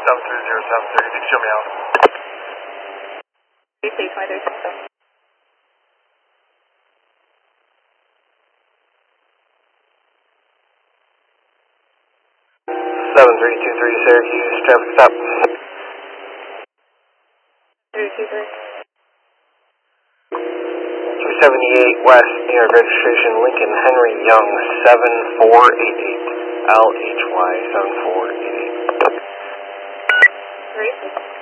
73073, you can show me out. 2323. 7323 Syracuse, traffic stop. 323. 278 West, New York registration, Lincoln Henry Young, 7488, LHY 7488. 3.